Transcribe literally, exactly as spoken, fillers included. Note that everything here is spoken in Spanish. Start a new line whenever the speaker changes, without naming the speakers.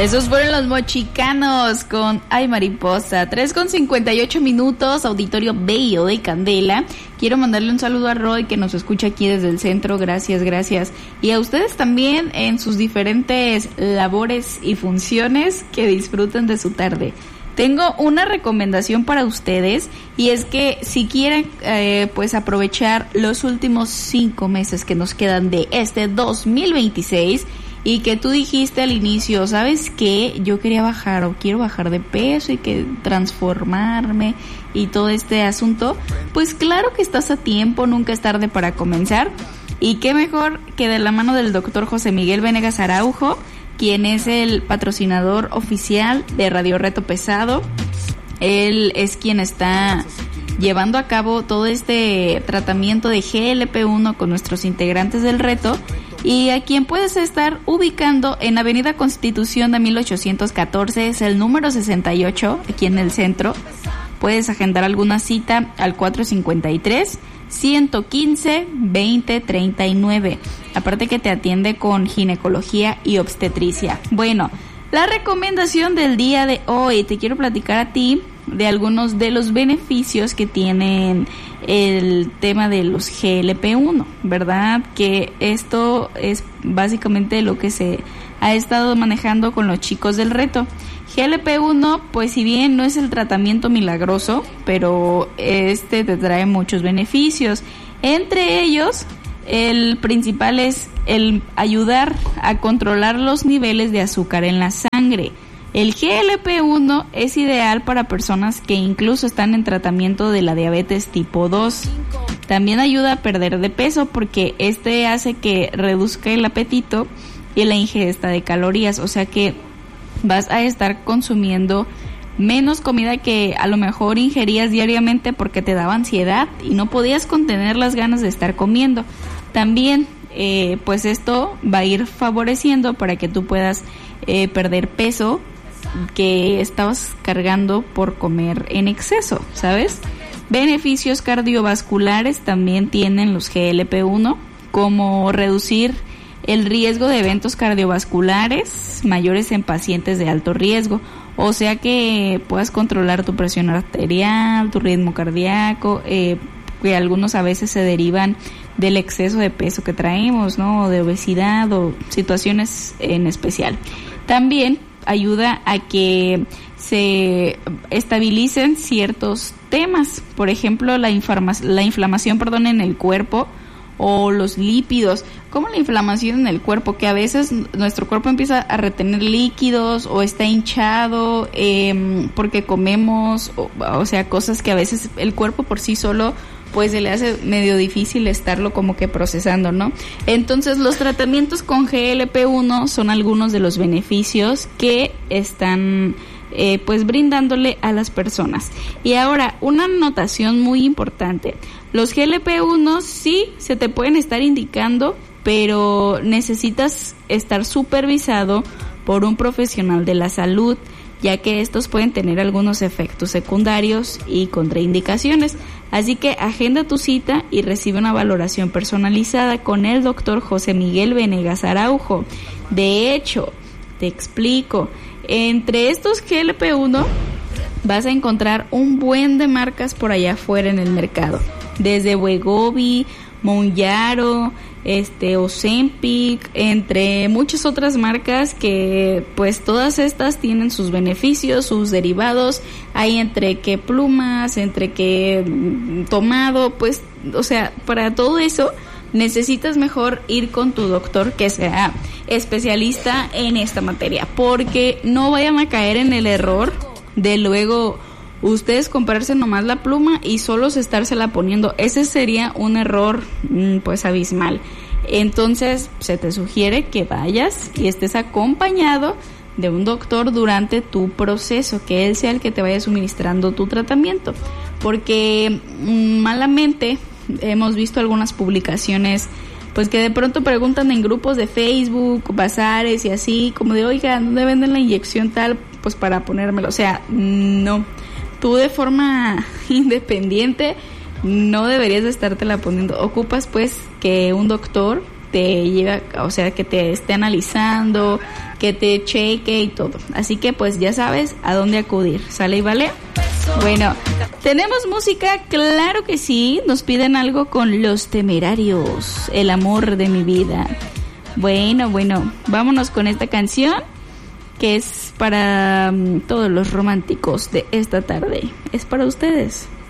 Esos fueron los Mochicanos con Ay Mariposa. tres con cincuenta y ocho minutos, auditorio bello de Candela. Quiero mandarle un saludo a Roy, que nos escucha aquí desde el centro. Gracias, gracias. Y a ustedes también en sus diferentes labores y funciones, que disfruten de su tarde. Tengo una recomendación para ustedes, y es que si quieren eh, pues aprovechar los últimos cinco meses que nos quedan de este dos mil veintiséis, y que tú dijiste al inicio, ¿sabes qué? Yo quería bajar o quiero bajar de peso y que transformarme y todo este asunto, pues claro que estás a tiempo, nunca es tarde para comenzar. Y qué mejor que de la mano del doctor José Miguel Venegas Araujo, quien es el patrocinador oficial de Radio Reto Pesado. Él es quien está llevando a cabo todo este tratamiento de G L P uno con nuestros integrantes del reto, y a quien puedes estar ubicando en Avenida Constitución de mil ochocientos catorce, es el número sesenta y ocho, aquí en el centro. Puedes agendar alguna cita al cuatro cinco tres, uno cinco, veinte treinta y nueve. Aparte que te atiende con ginecología y obstetricia. Bueno, la recomendación del día de hoy, te quiero platicar a ti de algunos de los beneficios que tienen el tema de los G L P uno, ¿verdad? Que esto es básicamente lo que se ha estado manejando con los chicos del reto. G L P uno, pues si bien no es el tratamiento milagroso, pero este te trae muchos beneficios. Entre ellos, el principal es el ayudar a controlar los niveles de azúcar en la sangre. El G L P uno es ideal para personas que incluso están en tratamiento de la diabetes tipo dos. También ayuda a perder de peso porque este hace que reduzca el apetito y la ingesta de calorías, o sea que vas a estar consumiendo menos comida que a lo mejor ingerías diariamente porque te daba ansiedad y no podías contener las ganas de estar comiendo. También eh, pues esto va a ir favoreciendo para que tú puedas eh, perder peso que estabas cargando por comer en exceso, ¿sabes? Beneficios cardiovasculares también tienen los G L P uno, como reducir el riesgo de eventos cardiovasculares mayores en pacientes de alto riesgo, o sea que puedas controlar tu presión arterial, tu ritmo cardíaco, eh, que algunos a veces se derivan del exceso de peso que traemos, ¿no? O de obesidad o situaciones en especial. También ayuda a que se estabilicen ciertos temas, por ejemplo la, inflama- la inflamación perdón, en el cuerpo, o los lípidos, como la inflamación en el cuerpo, que a veces nuestro cuerpo empieza a retener líquidos o está hinchado eh, porque comemos, o, o sea, cosas que a veces el cuerpo por sí solo pues se le hace medio difícil estarlo como que procesando, ¿no? Entonces los tratamientos con G L P uno son algunos de los beneficios que están eh, pues brindándole a las personas. Y ahora, una anotación muy importante: los G L P uno sí se te pueden estar indicando, pero necesitas estar supervisado por un profesional de la salud, ya que estos pueden tener algunos efectos secundarios y contraindicaciones. Así que agenda tu cita y recibe una valoración personalizada con el doctor José Miguel Venegas Araujo. De hecho, te explico, entre estos G L P uno vas a encontrar un buen de marcas por allá afuera en el mercado, desde Wegovy, Mounjaro, este Ozempic, entre muchas otras marcas que pues todas estas tienen sus beneficios, sus derivados. Hay entre que plumas, entre que tomado, pues, o sea, para todo eso necesitas mejor ir con tu doctor que sea especialista en esta materia, porque no vayan a caer en el error de luego ustedes comprarse nomás la pluma y solos estársela poniendo. Ese sería un error pues abismal. Entonces se te sugiere que vayas y estés acompañado de un doctor durante tu proceso, que él sea el que te vaya suministrando tu tratamiento, porque malamente hemos visto algunas publicaciones pues que de pronto preguntan en grupos de Facebook, bazares y así, como de, oiga, ¿dónde venden la inyección tal? Pues para ponérmelo. O sea, no, tú de forma independiente no deberías de estártela poniendo. Ocupas pues que un doctor te lleve, o sea, que te esté analizando, que te cheque y todo. Así que pues ya sabes a dónde acudir. ¿Sale y vale? Bueno, ¿tenemos música? Claro que sí. Nos piden algo con Los Temerarios, El amor de mi vida. Bueno, bueno, vámonos con esta canción que es para um, todos los románticos de esta tarde. Es para ustedes.